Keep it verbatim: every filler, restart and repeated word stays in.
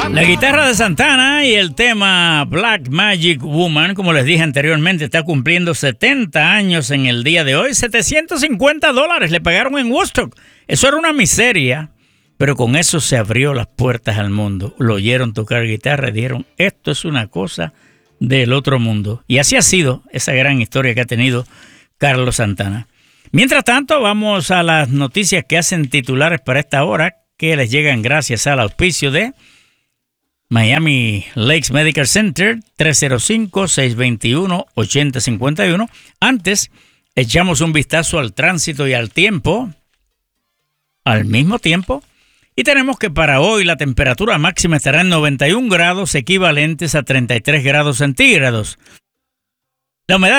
La guitarra de Santana y el tema Black Magic Woman, como les dije anteriormente, está cumpliendo setenta años en el día de hoy. setecientos cincuenta dólares le pagaron en Woodstock. Eso era una miseria, pero con eso se abrió las puertas al mundo. Lo oyeron tocar guitarra y dijeron, esto es una cosa del otro mundo. Y así ha sido esa gran historia que ha tenido Carlos Santana. Mientras tanto, vamos a las noticias que hacen titulares para esta hora, que les llegan gracias al auspicio de Miami Lakes Medical Center, tres cero cinco, seis dos uno, ocho cero cinco uno. Antes, echamos un vistazo al tránsito y al tiempo, al mismo tiempo, y tenemos que para hoy la temperatura máxima estará en noventa y un grados, equivalentes a treinta y tres grados centígrados. La humedad